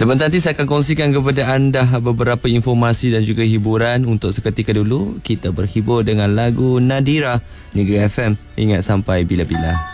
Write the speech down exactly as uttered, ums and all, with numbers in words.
Sebentar nanti saya akan kongsikan kepada anda beberapa informasi dan juga hiburan. Untuk seketika dulu, kita berhibur dengan lagu Nadira, Negeri F M. Ingat sampai bila-bila.